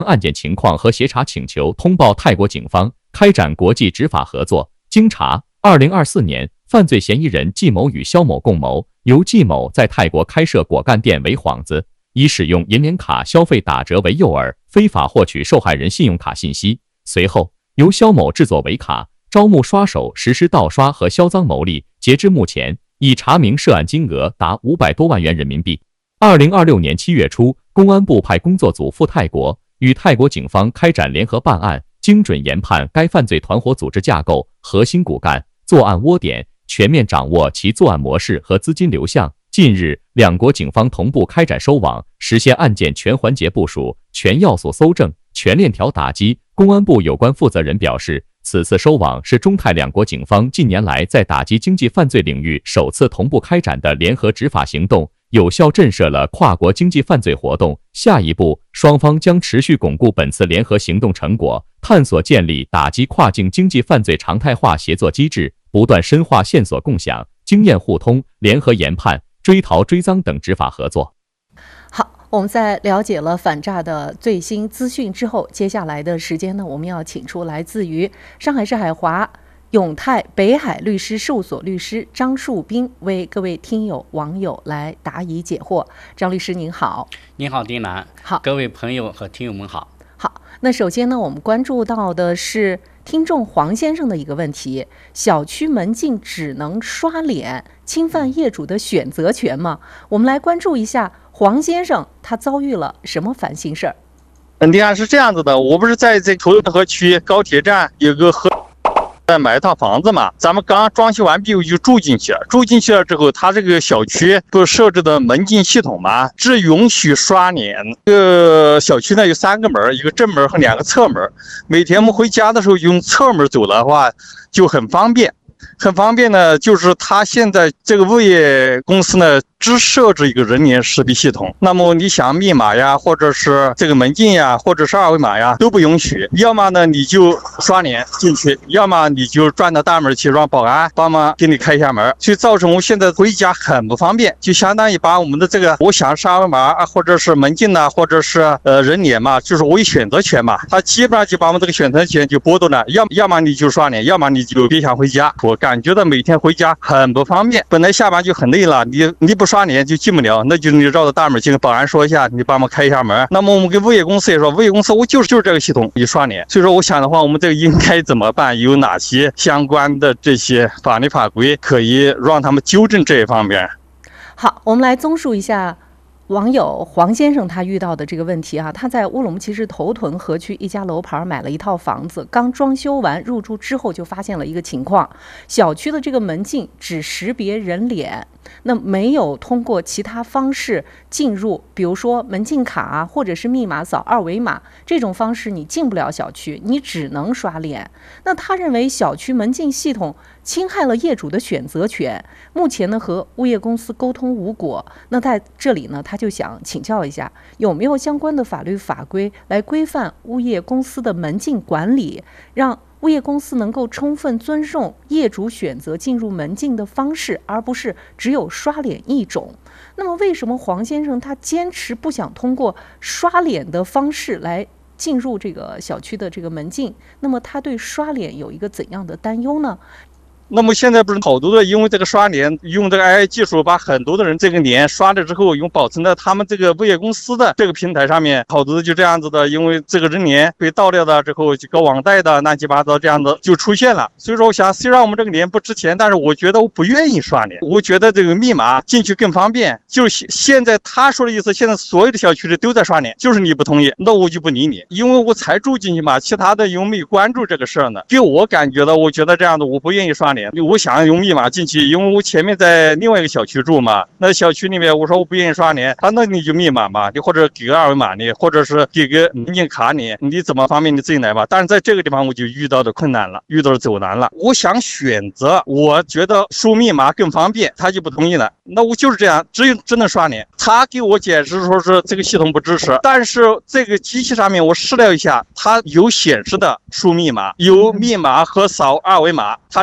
案件情况和协查请求通报泰国警方，开展国际执法合作。经查，2024年，犯罪嫌疑人季某与肖某共谋，由季某在泰国开设果干店为幌子，以使用银联卡消费打折为诱饵，非法获取受害人信用卡信息。随后，由肖某制作伪卡，招募刷手实施盗刷和销赃牟利。截至目前，已查明涉案金额达500多万元人民币。2026年7月初，公安部派工作组赴泰国，与泰国警方开展联合办案，精准研判该犯罪团伙组织架构、核心骨干、作案窝点，全面掌握其作案模式和资金流向。近日，两国警方同步开展收网，实现案件全环节部署、全要素搜证、全链条打击。公安部有关负责人表示，此次收网是中泰两国警方近年来在打击经济犯罪领域首次同步开展的联合执法行动，有效震慑了跨国经济犯罪活动。下一步，双方将持续巩固本次联合行动成果，探索建立打击跨境经济犯罪常态化协作机制，不断深化线索共享、经验互通、联合研判、追逃追赃等执法合作。 好，我们在了解了反诈的最新资讯之后，接下来的时间呢，我们要请出来自于上海市海华永泰北海律师事务所律师张树斌，为各位听友网友来答疑解惑。张律师您好。 您好，丁兰。 好， 各位朋友和听友们好。 好，那首先呢，我们关注到的是听众黄先生的一个问题：小区门禁只能刷脸，侵犯业主的选择权吗？我们来关注一下黄先生他遭遇了什么烦心事儿。 丁安是这样子的，我不是在这滁河区高铁站有个在买一套房子嘛，咱们刚装修完毕我就住进去了。住进去了之后，他这个小区不是设置的门禁系统嘛，只允许刷脸。这个小区呢有3个门，一个正门和2个侧门。每天我们回家的时候用侧门走的话就很方便。很方便呢，就是他现在这个物业公司呢，只设置一个人脸识别系统。那么你想密码呀，或者是这个门禁呀，或者是二维码呀，都不允许。要么呢你就刷脸进去，要么你就转到大门去，让保安帮忙给你开一下门，所以造成我现在回家很不方便，就相当于把我们的这个我想是二维码啊，或者是门禁呐，或者是人脸嘛，就是我有选择权嘛，他基本上就把我们这个选择权就剥夺了。要么你就刷脸，要么你就别想回家。我感觉到每天回家很不方便，本来下班就很累了，你不刷脸就进不了，那就是你绕到大门去跟保安说一下，你帮忙开一下门。那么我们跟物业公司也说，物业公司我就是这个系统，你刷脸。所以说我想的话，我们这个应该怎么办？有哪些相关的这些法律法规可以让他们纠正这一方面？ 好，我们来综述一下网友黄先生他遇到的这个问题啊。他在乌鲁木齐市头屯河区一家楼盘买了一套房子，刚装修完入住之后就发现了一个情况，小区的这个门禁只识别人脸，那没有通过其他方式进入，比如说门禁卡啊，或者是密码扫二维码这种方式你进不了小区，你只能刷脸。那他认为小区门禁系统侵害了业主的选择权，目前呢和物业公司沟通无果。那在这里呢，他就想请教一下，有没有相关的法律法规来规范物业公司的门禁管理，让物业公司能够充分尊重业主选择进入门禁的方式，而不是只有刷脸一种。那么为什么黄先生他坚持不想通过刷脸的方式来进入这个小区的这个门禁？那么他对刷脸有一个怎样的担忧呢？ 那么现在不是好多的因为这个刷脸，用这个 AI 技术把很多的人这个脸刷了之后，用保存在他们这个物业公司的这个平台上面，好多的就这样子的，因为这个人脸被盗掉的之后，这个网贷的乱七八糟这样子就出现了。所以说我想，虽然我们这个脸不值钱，但是我觉得我不愿意刷脸，我觉得这个密码进去更方便。就是现在他说的意思，现在所有的小区里都在刷脸，就是你不同意，那我就不理你，因为我才住进去嘛，其他的有没有关注这个事儿呢？给我感觉到，我觉得这样的我不愿意刷脸。我想用密码进去，因为我前面在另外一个小区住嘛，那小区里面我说我不愿意刷脸，那你就密码嘛，你或者给个二维码你，或者是给个门禁卡你怎么方便你自己来吧。但是在这个地方我就遇到的困难了，遇到的走难了。我想选择，我觉得输密码更方便，他就不同意了。那我就是这样，只能刷脸。他给我解释说是这个系统不支持，但是这个机器上面我试了一下，它有显示的输密码，有密码和扫二维码，它这个机器上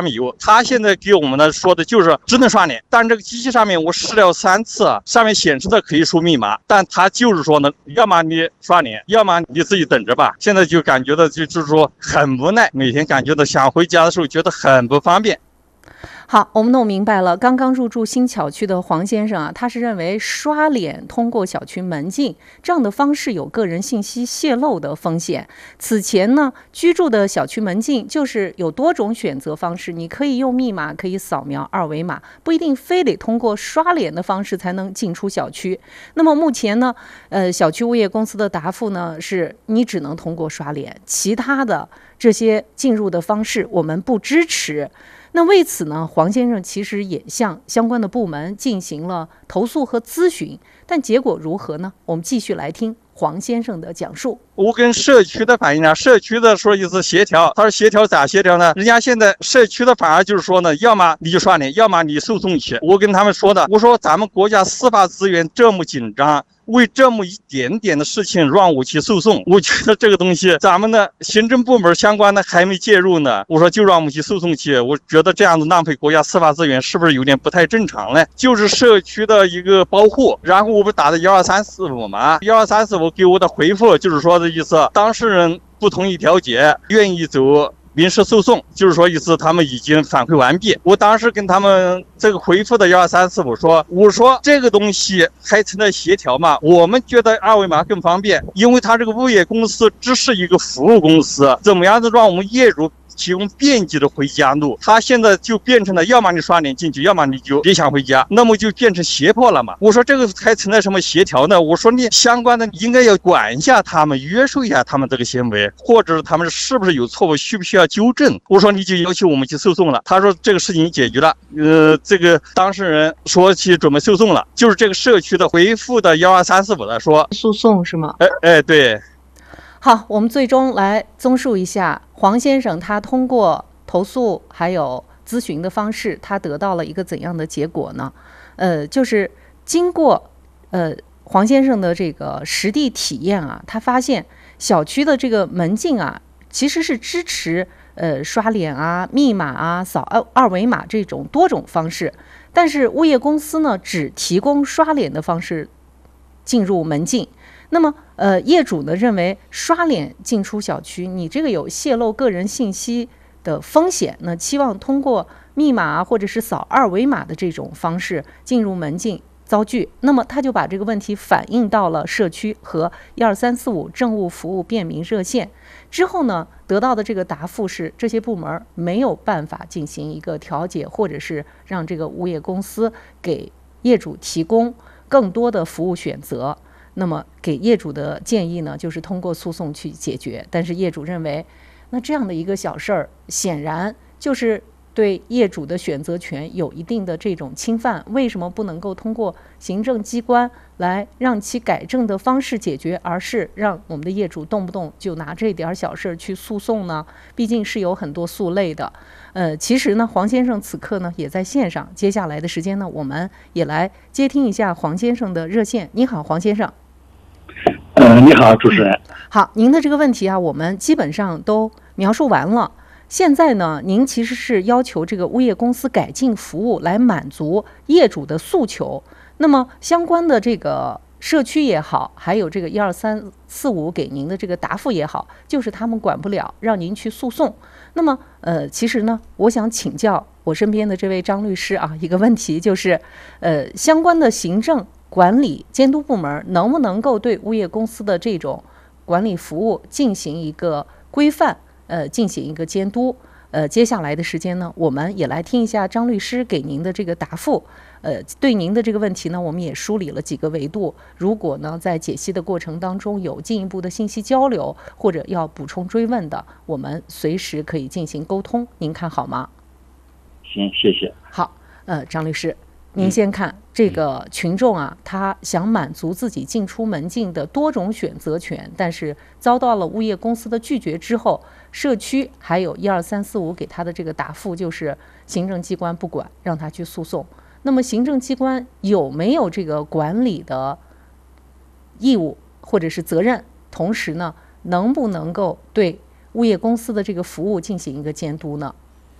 上面有，他现在给我们呢说的就是只能刷脸，但这个机器上面我试了3次，上面显示的可以输密码，但他就是说呢，要么你刷脸，要么你自己等着吧。现在就感觉到就是说很无奈，每天感觉到想回家的时候觉得很不方便。 好，我们弄明白了。刚刚入住新小区的黄先生啊，他是认为刷脸通过小区门禁这样的方式有个人信息泄露的风险。此前呢，居住的小区门禁就是有多种选择方式，你可以用密码，可以扫描二维码，不一定非得通过刷脸的方式才能进出小区。那么目前呢，小区物业公司的答复呢是你只能通过刷脸，其他的这些进入的方式我们不支持。那为此呢，黄先生其实也向相关的部门进行了投诉和咨询，但结果如何呢？我们继续来听黄先生的讲述。 我跟社区的反映呢，社区的说意思协调，他说协调咋协调呢？人家现在社区的反而就是说呢，要么你就刷脸，要么你诉讼去。我跟他们说的，我说咱们国家司法资源这么紧张，为这么一点点的事情让我去诉讼，我觉得这个东西咱们的行政部门相关的还没介入呢，我说就让我们去诉讼去，我觉得这样子浪费国家司法资源是不是有点不太正常呢？就是社区的一个保护，然后我不打的12345嘛，12345给我的回复就是说的意思，当事人不同意调解，愿意走民事诉讼，就是说意思他们已经反馈完毕。我当时跟他们这个回复的12345说，我说这个东西还存在协调嘛？我们觉得二维码更方便，因为他这个物业公司只是一个服务公司，怎么样子让我们业主提供便捷的回家路，他现在就变成了要么你刷脸进去，要么你就别想回家，那么就变成胁迫了嘛。我说这个还存在什么协调呢？我说你相关的应该要管一下他们，约束一下他们这个行为，或者他们是不是有错误，需不需要纠正。我说你就要求我们去诉讼了，他说这个事情解决了，这个当事人说去准备诉讼了，就是这个社区的回复的12345的说诉讼是吗？ 对。 好，我们最终来综述一下黄先生他通过投诉还有咨询的方式，他得到了一个怎样的结果呢？就是经过黄先生的这个实地体验啊，他发现小区的这个门禁啊，其实是支持刷脸啊、密码啊、扫二维码这种多种方式，但是物业公司呢只提供刷脸的方式进入门禁。那么业主呢认为刷脸进出小区，你这个有泄露个人信息的风险呢，期望通过密码或者是扫二维码的这种方式进入门禁遭拒。那么他就把这个问题反映到了社区和12345政务服务便民热线之后呢，得到的这个答复是这些部门没有办法进行一个调解，或者是让这个物业公司给业主提供更多的服务选择。那么给业主的建议呢，就是通过诉讼去解决。但是业主认为，那这样的一个小事儿，显然就是对业主的选择权有一定的这种侵犯。为什么不能够通过行政机关来让其改正的方式解决，而是让我们的业主动不动就拿这点小事去诉讼呢？毕竟是有很多诉类的。其实呢，黄先生此刻呢也在线上。接下来的时间呢，我们也来接听一下黄先生的热线。你好，黄先生。 你好，主持人。 好，您的这个问题啊，我们基本上都描述完了。现在呢，您其实是要求这个物业公司改进服务，来满足业主的诉求。那么相关的这个社区也好，还有这个12345给您的这个答复也好，就是他们管不了，让您去诉讼。那么其实呢，我想请教我身边的这位张律师啊，一个问题就是，相关的行政管理监督部门能不能够对物业公司的这种管理服务进行一个规范，进行一个监督。接下来的时间呢，我们也来听一下张律师给您的这个答复。对您的这个问题呢，我们也梳理了几个维度。如果呢在解析的过程当中有进一步的信息交流，或者要补充追问的，我们随时可以进行沟通。您看好吗？ 行，谢谢。 好，张律师。您先看这个群众啊，他想满足自己进出门禁的多种选择权，但是遭到了物业公司的拒绝之后，社区还有12345给他的这个答复就是行政机关不管，让他去诉讼。那么行政机关有没有这个管理的义务或者是责任？同时呢，能不能够对物业公司的这个服务进行一个监督呢？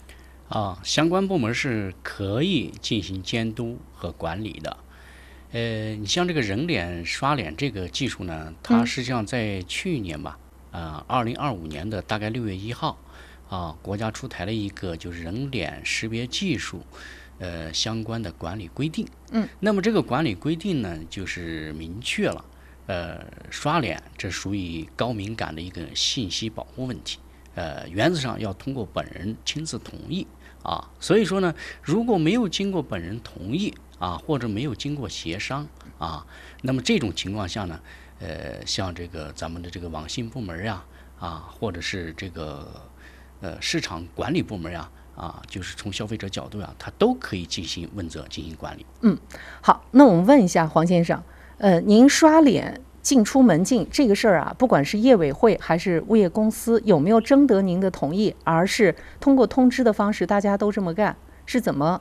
相关部门是可以进行监督和管理的。你像这个人脸刷脸这个技术呢，它实际上在去年吧，2025年的大概6月1号国家出台了一个就是人脸识别技术相关的管理规定。那么这个管理规定呢，就是明确了刷脸这属于高敏感的一个信息保护问题，原则上要通过本人亲自同意所以说呢，如果没有经过本人同意或者没有经过协商那么这种情况下呢，像这个咱们的这个网信部门呀或者是这个市场管理部门呀就是从消费者角度它都可以进行问责，进行管理。 好，那我们问一下黄先生，您刷脸进出门禁这个事儿不管是业委会还是物业公司，有没有征得您的同意，而是通过通知的方式大家都这么干，是怎么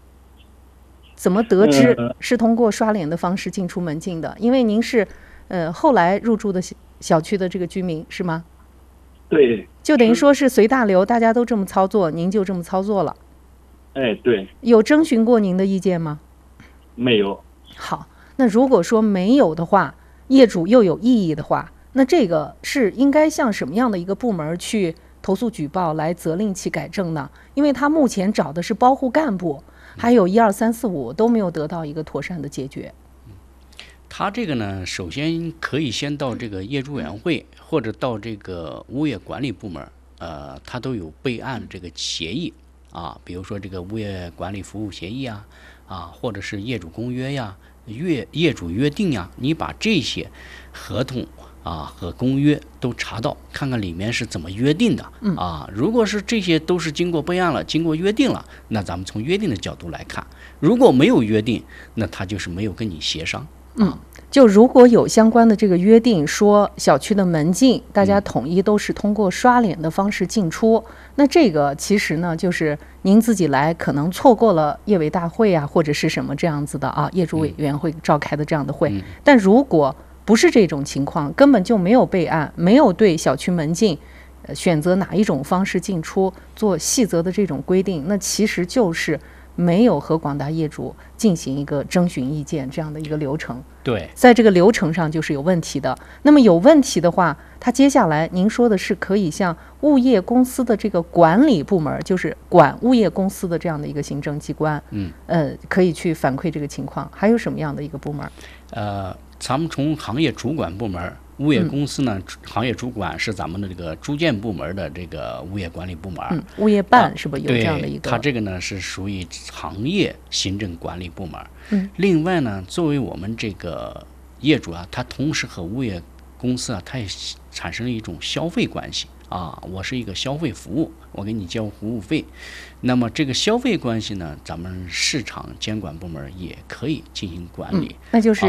得知是通过刷脸的方式进出门禁的？因为您是后来入住的小区的这个居民是吗？ 对， 就等于说是随大流，大家都这么操作，您就这么操作了。 对。 有征询过您的意见吗？ 没有。 好，那如果说没有的话，业主又有异议的话，那这个是应该向什么样的一个部门去投诉举报来责令其改正呢？因为他目前找的是包户干部，还有1、2、3、4、5都没有得到一个妥善的解决。 他这个呢，首先可以先到这个业主委员会或者到这个物业管理部门，他都有备案这个协议比如说这个物业管理服务协议或者是业主公约呀、业主约定呀，你把这些合同和公约都查到，看看里面是怎么约定的如果是这些都是经过备案了，经过约定了，那咱们从约定的角度来看；如果没有约定，那他就是没有跟你协商。 就如果有相关的这个约定，说小区的门禁大家统一都是通过刷脸的方式进出，那这个其实呢，就是您自己来可能错过了业委大会或者是什么这样子的业主委员会召开的这样的会。但如果不是这种情况，根本就没有备案，没有对小区门禁选择哪一种方式进出做细则的这种规定，那其实就是没有和广大业主进行一个征询意见这样的一个流程。 对， 在这个流程上就是有问题的。那么有问题的话，他接下来您说的是可以向物业公司的这个管理部门，就是管物业公司的这样的一个行政机关，可以去反馈这个情况。还有什么样的一个部门？ 咱们从行业主管部门，物业公司呢，行业主管是咱们的这个住建部门的这个物业管理部门， 物业办是不是有这样的一个？ 对，它这个呢是属于行业行政管理部门。另外呢，作为我们这个业主他同时和物业公司它也产生了一种消费关系我是一个消费服务，我给你交服务费。那么这个消费关系呢，咱们市场监管部门也可以进行管理。 那就是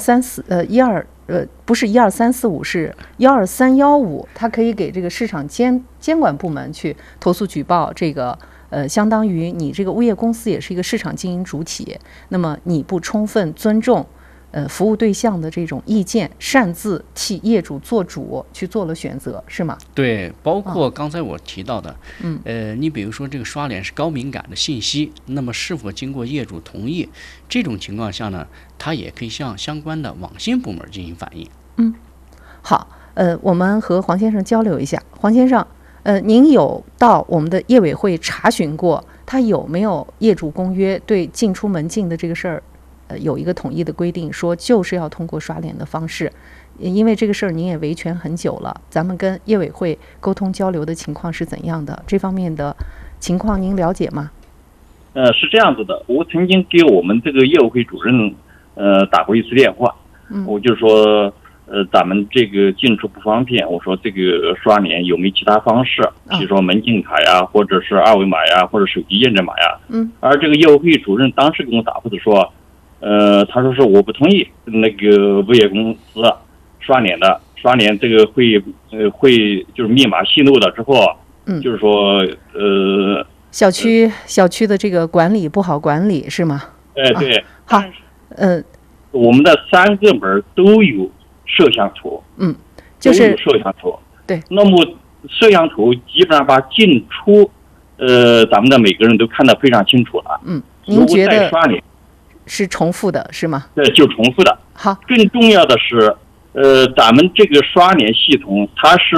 不是12345，是12315，它可以给这个市场监管部门去投诉举报这个。相当于你这个物业公司也是一个市场经营主体，那么你不充分尊重服务对象的这种意见，擅自替业主做主去做了选择，是吗？ 对，包括刚才我提到的，你比如说这个刷脸是高敏感的信息，那么是否经过业主同意，这种情况下呢，他也可以向相关的网信部门进行反映。 好，我们和黄先生交流一下，黄先生。您有到我们的业委会查询过，他有没有业主公约对进出门禁的这个事儿，有一个统一的规定，说就是要通过刷脸的方式？因为这个事儿您也维权很久了，咱们跟业委会沟通交流的情况是怎样的？这方面的情况您了解吗？ 是这样子的，我曾经给我们这个业委会主任打过一次电话，我就说。咱们这个进出不方便，我说这个刷脸有没有其他方式，比如说门禁卡呀，或者是二维码呀，或者手机验证码呀。而这个业务会主任当时给我答复的说，他说是我不同意那个物业公司刷脸这个会就是密码泄露了之后，就是说小区的这个管理不好管理是吗？ 对。 好， 我们的3个门都有摄像头，就是摄像头。 对。 那么摄像头基本上把进出咱们的每个人都看得非常清楚了。 您觉得如果再刷脸是重复的是吗？ 对，就重复的。 好， 更重要的是，咱们这个刷脸系统它是